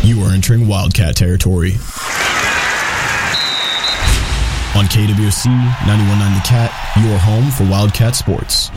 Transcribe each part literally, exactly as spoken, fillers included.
You are entering Wildcat territory. On K W C ninety-one point nine The Cat, your home for Wildcat sports.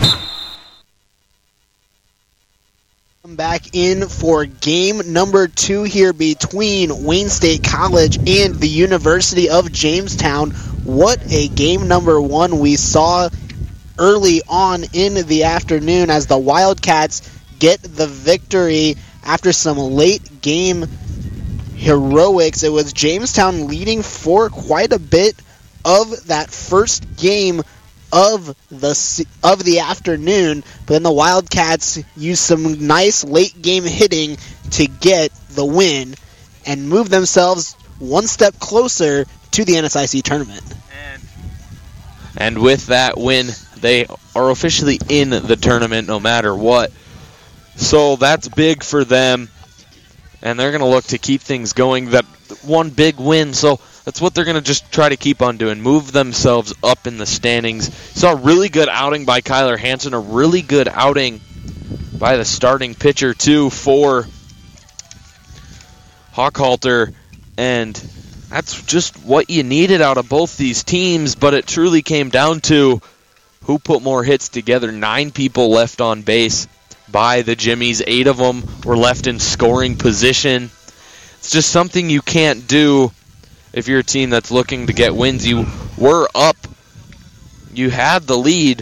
Back in for game number two here between Wayne State College and the University of Jamestown. What a game number one we saw early on in the afternoon as the Wildcats get the victory after some late game heroics. It was Jamestown leading for quite a bit of that first game of the of the afternoon, but then the Wildcats used some nice late game hitting to get the win and move themselves one step closer to the N S I C tournament. And, and with that win, they are officially in the tournament no matter what. So that's big for them, and they're going to look to keep things going. That one big win, so that's what they're going to just try to keep on doing, move themselves up in the standings. Saw a really good outing by Kyler Hansen, a really good outing by the starting pitcher, too, for Hochhalter, and that's just what you needed out of both these teams, but it truly came down to who put more hits together. Nine people left on base by the Jimmies. Eight of them were left in scoring position. It's just something you can't do if you're a team that's looking to get wins. You were up, you had the lead,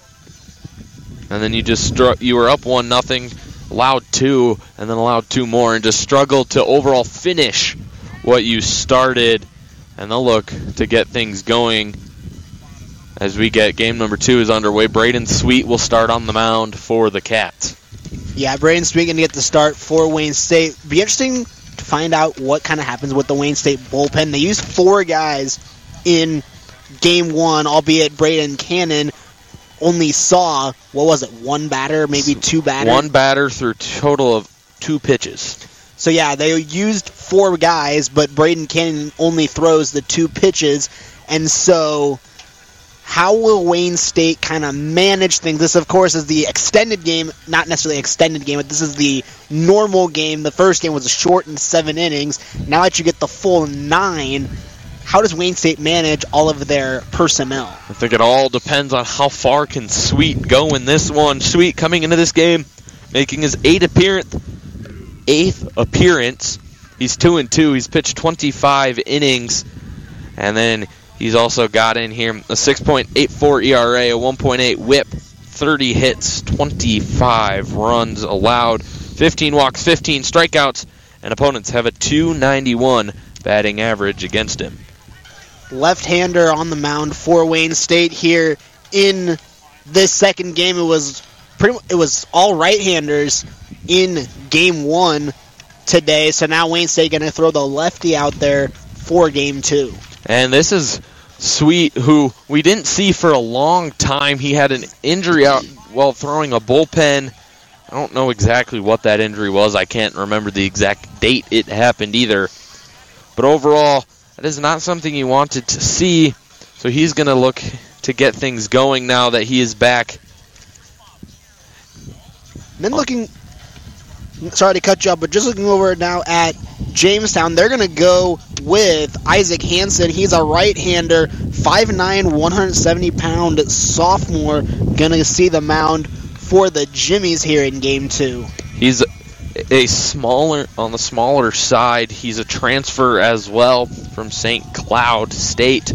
and then you just stru- you were up one nothing, allowed two, and then allowed two more, and just struggled to overall finish what you started. And they'll look to get things going as we get game number two is underway. Braden Sweet will start on the mound for the Cats. Yeah, Braden Sweet going to get the start for Wayne State. Be interesting to find out what kind of happens with the Wayne State bullpen. They used four guys in game one, albeit Braden Cannon only saw, what was it, one batter, maybe two batters? One batter through a total of two pitches. So yeah, they used four guys, but Braden Cannon only throws the two pitches, and so how will Wayne State kind of manage things? This, of course, is the extended game, not necessarily extended game, but this is the normal game. The first game was a shortened seven innings. Now that you get the full nine, how does Wayne State manage all of their personnel? I think it all depends on how far can Sweet go in this one. Sweet coming into this game, making his eighth appearance. Eighth appearance. He's two and two. He's pitched twenty-five innings, and then he's also got in here a six point eight four E R A, a one point eight whip, thirty hits, twenty-five runs allowed, fifteen walks, fifteen strikeouts, and opponents have a two ninety-one batting average against him. Left-hander on the mound for Wayne State here in this second game. It was pretty. It was all right-handers in game one today, so now Wayne State going to throw the lefty out there for game two. And this is Sweet, who we didn't see for a long time. He had an injury out while throwing a bullpen. I don't know exactly what that injury was. I can't remember the exact date it happened either. But overall, that is not something you wanted to see. So he's going to look to get things going now that he is back. Then looking, sorry to cut you off, but just looking over now at Jamestown, they're going to go with Isaac Hansen. He's a right-hander, five nine, one hundred seventy pound sophomore, going to see the mound for the Jimmies here in game two. He's a smaller, on the smaller side. He's a transfer as well from Saint Cloud State.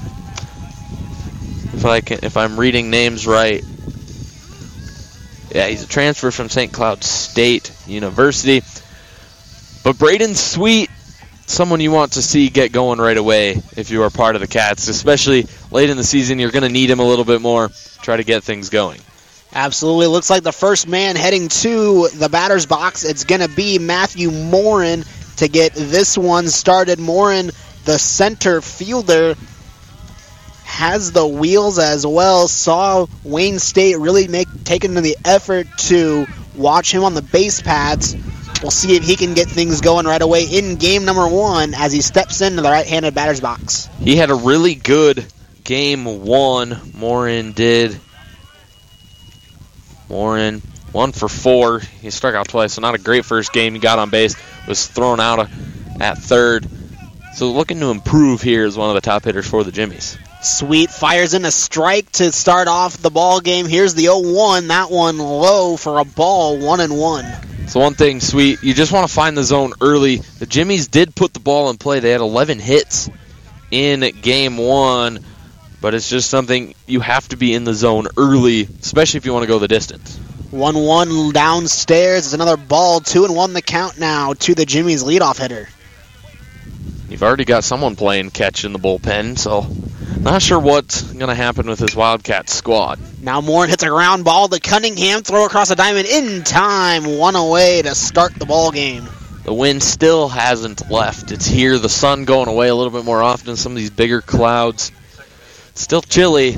If I can, if I'm reading names right. Yeah, he's a transfer from Saint Cloud State University. But Braden Sweet, someone you want to see get going right away if you are part of the Cats, especially late in the season. You're going to need him a little bit more. Try to get things going. Absolutely. Looks like the first man heading to the batter's box, it's going to be Matthew Morin to get this one started. Morin, the center fielder, has the wheels as well. Saw Wayne State really make taking the effort to watch him on the base paths. We'll see if he can get things going right away in game number one as he steps into the right-handed batter's box. He had a really good game one, Morin did. Morin One for four. He struck out twice, so not a great first game. He got on base, was thrown out at third. So looking to improve here as one of the top hitters for the Jimmies. Sweet fires in a strike to start off the ball game. Here's the oh one. That one low for a ball, one and one. So one thing, Sweet, you just want to find the zone early. The Jimmies did put the ball in play. They had eleven hits in game one, but it's just something you have to be in the zone early, especially if you want to go the distance. one one downstairs. It's another ball, two and one the count now to the Jimmies leadoff hitter. You've already got someone playing catch in the bullpen, so not sure what's going to happen with this Wildcats squad. Now Moore hits a ground ball to Cunningham, throw across the diamond in time, one away to start the ball game. The wind still hasn't left. It's here, the sun going away a little bit more often, some of these bigger clouds. It's still chilly,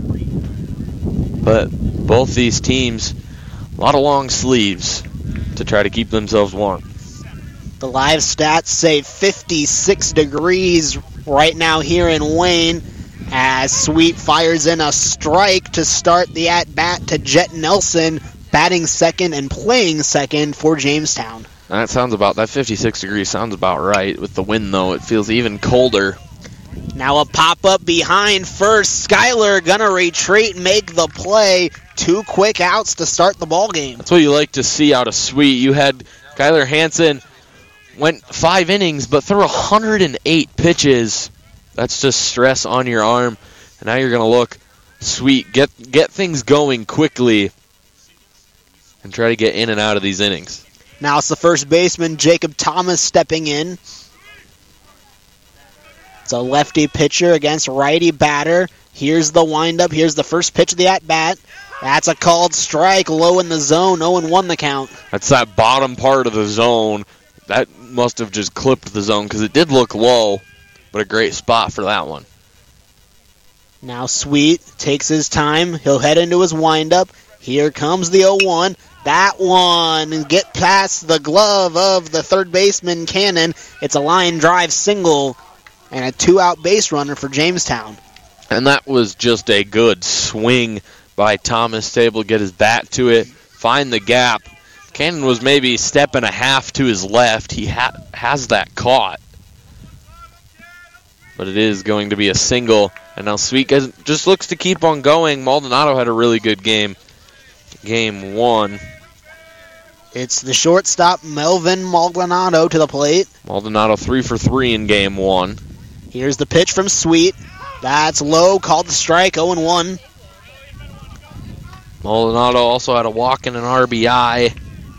but both these teams, a lot of long sleeves to try to keep themselves warm. The live stats say fifty-six degrees right now here in Wayne as Sweet fires in a strike to start the at-bat to Jet Nelson, batting second and playing second for Jamestown. That sounds about, that fifty-six degrees sounds about right. With the wind, though, it feels even colder. Now a pop-up behind first. Skyler gonna retreat and make the play. Two quick outs to start the ball game. That's what you like to see out of Sweet. You had Kyler Hansen went five innings, but threw one hundred eight pitches. That's just stress on your arm. And now you're going to look Sweet, get get things going quickly and try to get in and out of these innings. Now it's the first baseman, Jacob Thomas, stepping in. It's a lefty pitcher against righty batter. Here's the windup. Here's the first pitch of the at-bat. That's a called strike, low in the zone, oh and one the count. That's that bottom part of the zone. That must have just clipped the zone because it did look low, but a great spot for that one. Now Sweet takes his time. He'll head into his windup. Here comes the oh one. That one, get past the glove of the third baseman, Cannon. It's a line drive single and a two-out base runner for Jamestown. And that was just a good swing by Thomas, able to get his bat to it, find the gap. Cannon was maybe a step and a half to his left. He ha- has that caught. But it is going to be a single. And now Sweet just looks to keep on going. Maldonado had a really good game. Game one. It's the shortstop, Melvin Maldonado, to the plate. Maldonado three for three in game one. Here's the pitch from Sweet. That's low, called the strike, oh and one. Maldonado also had a walk and an R B I.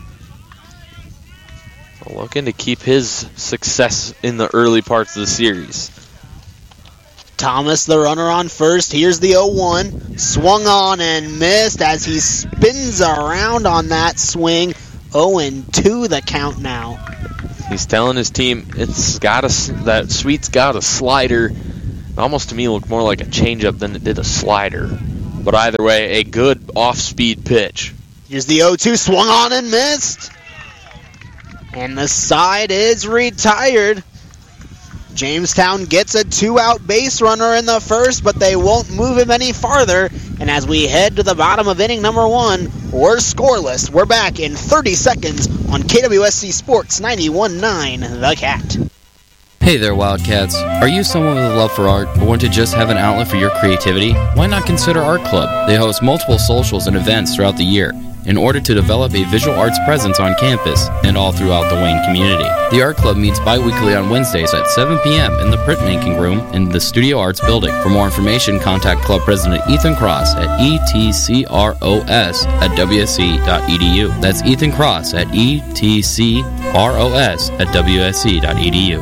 Looking to keep his success in the early parts of the series. Thomas, the runner on first. Here's the oh one. Swung on and missed as he spins around on that swing. oh and two the count now. He's telling his team it's got a, that Sweet's got a slider. It almost to me looked more like a changeup than it did a slider. But either way, a good off-speed pitch. Here's the oh two. Swung on and missed. And the side is retired. Jamestown gets a two-out base runner in the first, but they won't move him any farther. And as we head to the bottom of inning number one, we're scoreless. We're back in thirty seconds on K W S C Sports ninety-one point nine The Cat. Hey there, Wildcats. Are you someone with a love for art or want to just have an outlet for your creativity? Why not consider Art Club? They host multiple socials and events throughout the year in order to develop a visual arts presence on campus and all throughout the Wayne community. The Art Club meets bi-weekly on Wednesdays at seven p.m. in the print and inking room in the Studio Arts building. For more information, contact Club President Ethan Cross at E T C R O S at W S C dot E D U. That's Ethan Cross at E T C R O S at W S C dot E D U.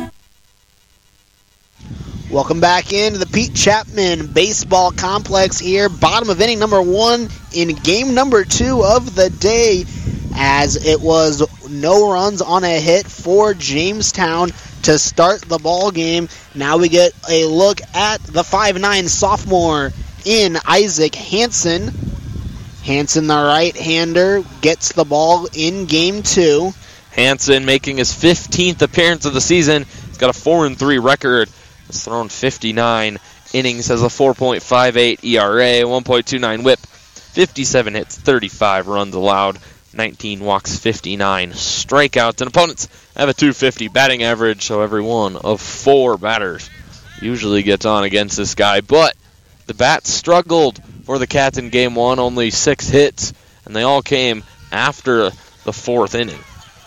Welcome back into the Pete Chapman Baseball Complex here. Bottom of inning number one in game number two of the day, as it was no runs on a hit for Jamestown to start the ball game. Now we get a look at the five nine sophomore in Isaac Hansen. Hansen, the right-hander, gets the ball in game two. Hansen making his fifteenth appearance of the season. He's got a four and three record. He's thrown fifty-nine innings, has a four point five eight E R A, one point two nine whip. fifty-seven hits, thirty-five runs allowed, nineteen walks, fifty-nine strikeouts. And opponents have a two fifty batting average, so every one of four batters usually gets on against this guy. But the bats struggled for the Cats in game one, only six hits, and they all came after the fourth inning.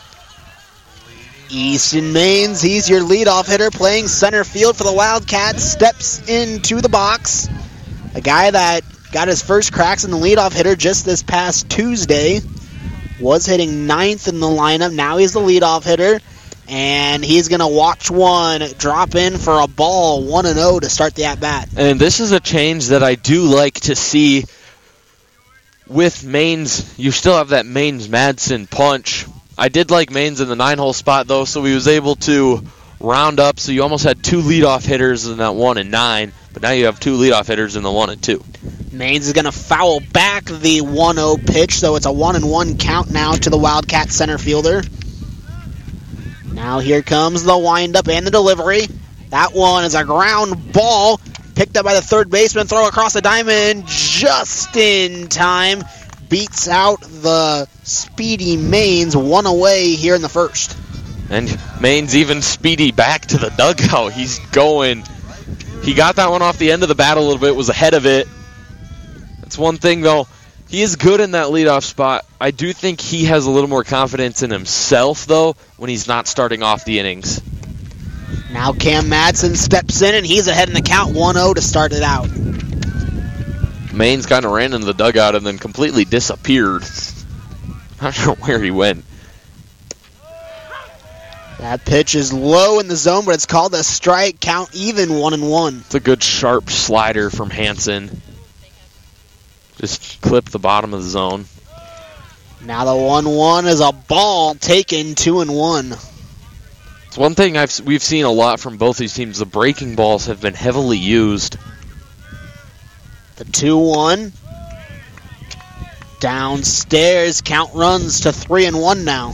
Easton Maines, he's your leadoff hitter playing center field for the Wildcats, steps into the box. A guy that got his first cracks in the leadoff hitter just this past Tuesday. Was hitting ninth in the lineup. Now he's the leadoff hitter. And he's going to watch one drop in for a ball, one and oh to start the at-bat. And this is a change that I do like to see with Maines. You still have that Maines-Madsen punch. I did like Maines in the nine-hole spot, though, so he was able to round up. So you almost had two leadoff hitters in that one and nine, but now you have two leadoff hitters in the one and two. Maines is going to foul back the one oh pitch, so it's a one and one count now to the Wildcat center fielder. Now here comes the windup and the delivery. That one is a ground ball, picked up by the third baseman, throw across the diamond just in time. Beats out the speedy Maines, one away here in the first. And Maines even speedy back to the dugout. He's going. He got that one off the end of the bat a little bit, was ahead of it. That's one thing, though. He is good in that leadoff spot. I do think he has a little more confidence in himself, though, when he's not starting off the innings. Now Cam Madsen steps in, and he's ahead in the count, one oh to start it out. Maines kind of ran into the dugout and then completely disappeared. Not sure where he went. That pitch is low in the zone, but it's called a strike. Count even, one and one. It's a good sharp slider from Hansen. Just clipped the bottom of the zone. Now the one one is a ball taken, two and one. It's one thing I've we've seen a lot from both these teams. The breaking balls have been heavily used. The two one. Downstairs, count runs to three and one now.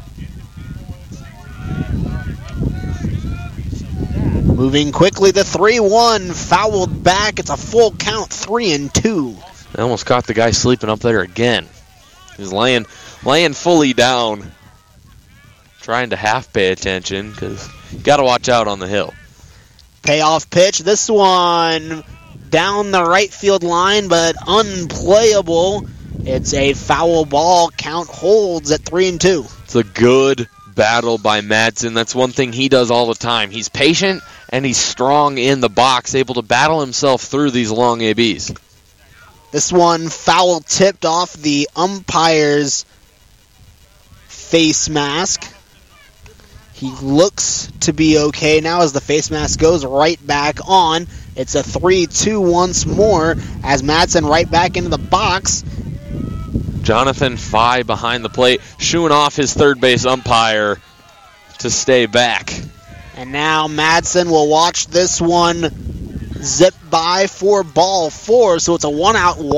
Moving quickly, the three one fouled back. It's a full count, three and two. They almost caught the guy sleeping up there again. He's laying, laying fully down, trying to half pay attention because you got to watch out on the hill. Payoff pitch. This one down the right field line, but unplayable. It's a foul ball. Count holds at three and two. It's a good battle by Madsen. That's one thing he does all the time. He's patient and he's strong in the box, able to battle himself through these long A Bs. This one foul tipped off the umpire's face mask. He looks to be okay now as the face mask goes right back on. It's a three two once more as Madsen right back into the box. Jonathan Fye behind the plate, shooing off his third base umpire to stay back. And now Madsen will watch this one zip by for ball four, so it's a one out.